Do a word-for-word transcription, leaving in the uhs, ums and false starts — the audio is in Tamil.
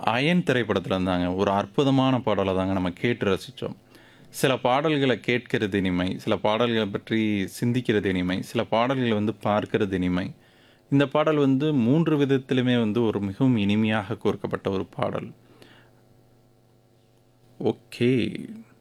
அயன் திரைப்படத்துல இருந்தாங்க. ஒரு அற்புதமான பாடல தாங்க நம்ம கேட்டு ரசிச்சோம். சில பாடல்கள கேட்கிறது இனிமை, சில பாடல்கள பற்றி சிந்திக்கிறது இனிமை, சில பாடல்கள வந்து பார்க்கிறது இனிமை. இந்த பாடல் வந்து மூன்று விதத்திலுமே வந்து ஒரு மிகவும் இனிமையாக கோர்க்கப்பட்ட ஒரு பாடல். ஓகே.